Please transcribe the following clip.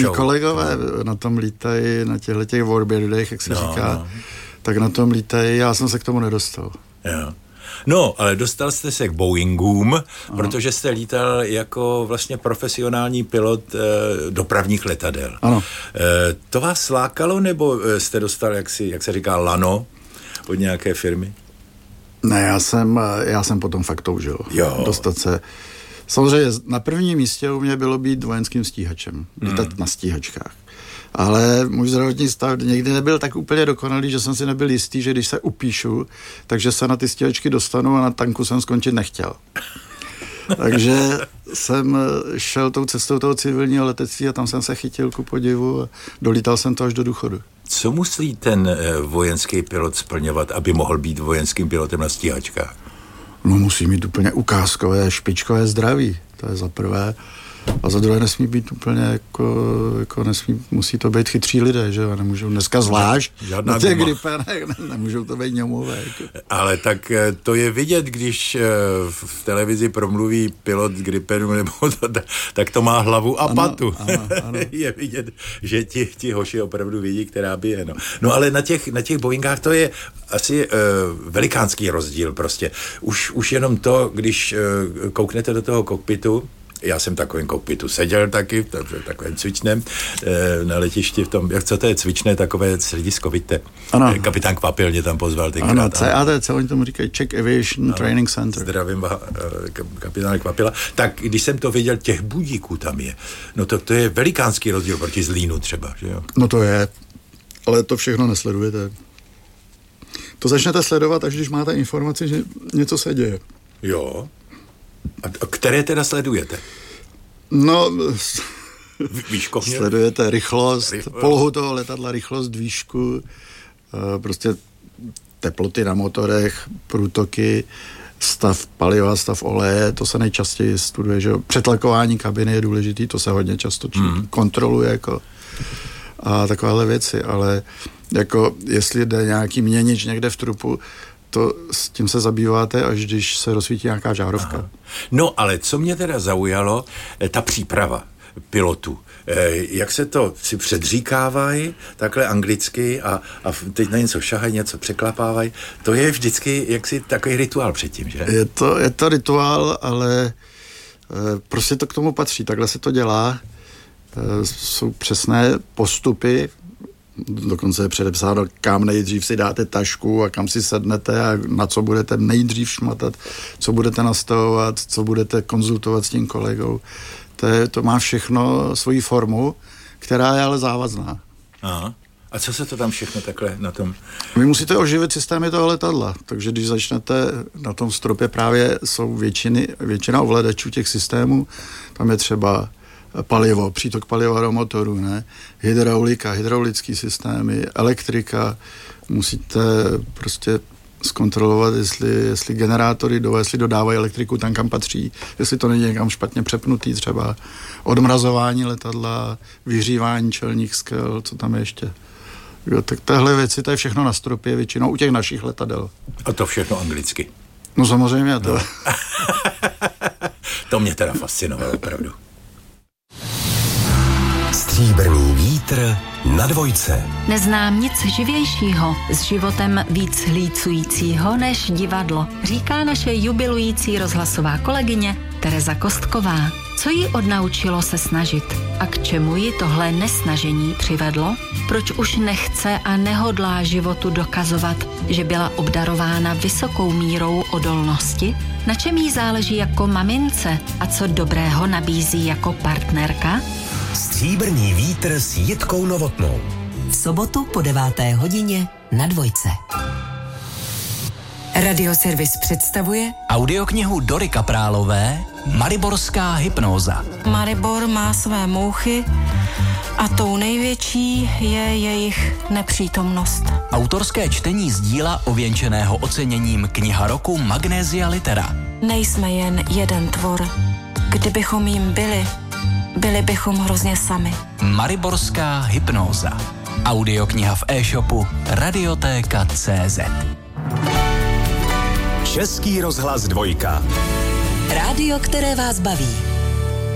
kolegové na tom lítají, na těch warbirdech, jak se říká, tak na tom lítají, já jsem se k tomu nedostal. Jo. No, ale dostal jste se k Boeingům, protože jste lítal jako vlastně profesionální pilot dopravních letadel. Ano. To vás lákalo, nebo jste dostal, jak se říká, lano od nějaké firmy? Ne, já jsem potom fakt toužil. Dostat se. Samozřejmě na prvním místě u mě bylo být vojenským stíhačem. Lítat na stíhačkách. Ale můj zdravotní stav někdy nebyl tak úplně dokonalý, že jsem si nebyl jistý, že když se upíšu, takže se na ty stíhačky dostanu a na tanku jsem skončit nechtěl. Takže jsem šel tou cestou toho civilního letectví a tam jsem se chytil ku podivu a dolítal jsem to až do důchodu. Co musí ten vojenský pilot splňovat, aby mohl být vojenským pilotem na stíhačkách? No musí mít úplně ukázkové, špičkové zdraví, to je za prvé. A za druhé nesmí být úplně jako musí to být chytří lidé, že jo, nemůžou dneska zvlášť na těch gripenech, nemůžou to být ňomové. Jako. Ale tak to je vidět, když v televizi promluví pilot gripenu, nebo tak to má hlavu a patu. Ano. Je vidět, že ti hoši opravdu vidí, která by je. No ale na těch Boeingách to je asi velikánský rozdíl prostě. Už jenom to, když kouknete do toho kokpitu, já jsem takovým kokpitu seděl taky, takovém cvičném na letišti v tom, co to je cvičné, takové střediskovité. Kapitán Kvapil mě tam pozval tenkrát. Ano, CATC, oni tomu říkají Czech Aviation Training Center. Zdravím kapitána Kvapila. Tak když jsem to viděl, těch budíků tam je. No to je velikánský rozdíl proti Zlínu třeba, že jo? No to je, ale to všechno nesledujete. To začnete sledovat, až když máte informaci, že něco se děje. Jo. A které teda sledujete? No, výškovně? Sledujete rychlost, polohu toho letadla, rychlost, výšku, prostě teploty na motorech, průtoky, stav paliva, stav oleje, to se nejčastěji studuje, že přetlakování kabiny je důležitý, to se hodně často kontroluje, jako a takovéhle věci, ale jako jestli jde nějaký měnič někde v trupu, to s tím se zabýváte, až když se rozsvítí nějaká žárovka. Aha. No, ale co mě teda zaujalo, ta příprava pilotů. Jak se to si předříkávají, takhle anglicky a teď na něco šahají, něco překlapávají. To je vždycky jaksi takový rituál předtím, že? Je to rituál, ale prostě to k tomu patří. Takhle se to dělá. Jsou přesné postupy, dokonce je předepsáno, kam nejdřív si dáte tašku a kam si sednete a na co budete nejdřív šmatat, co budete nastavovat, co budete konzultovat s tím kolegou. To má všechno svoji formu, která je ale závazná. Aha. A co se to tam všechno takhle na tom? Vy musíte oživit systémy toho letadla, takže když začnete na tom stropě, právě jsou většina ovladačů těch systémů, tam je třeba palivo, přítok paliva do motoru, ne? Hydraulika, hydraulický systémy, elektrika, musíte prostě zkontrolovat, jestli generátory jestli dodávají elektriku tam, kam patří, jestli to není někam špatně přepnutý, třeba odmrazování letadla, vyhřívání čelních skel, co tam je ještě. Jo, tak téhle věci, to je všechno na stropě, většinou u těch našich letadel. A to všechno anglicky? No samozřejmě to. No. To mě teda fascinovalo opravdu. Stříbrný vítr na dvojce. Neznám nic živějšího, s životem víc hlícujícího než divadlo, říká naše jubilující rozhlasová kolegyně Tereza Kostková. Co ji odnaučilo se snažit a k čemu ji tohle nesnažení přivedlo? Proč už nechce a nehodlá životu dokazovat, že byla obdarována vysokou mírou odolnosti? Na čem jí záleží jako mamince a co dobrého nabízí jako partnerka? Stříbrný vítr s Jitkou Novotnou. V sobotu po 9. hodině na dvojce. Radioservis představuje audioknihu Dory Kaprálové Mariborská hypnóza. Maribor má své mouchy a tou největší je jejich nepřítomnost. Autorské čtení z díla ověnčeného oceněním Kniha roku Magnesia Litera. Nejsme jen jeden tvor. Kdybychom jim byli bychom hrozně sami. Mariborská hypnóza. Audiokniha v e-shopu Radiotéka.cz. Český rozhlas 2. Rádio, které vás baví.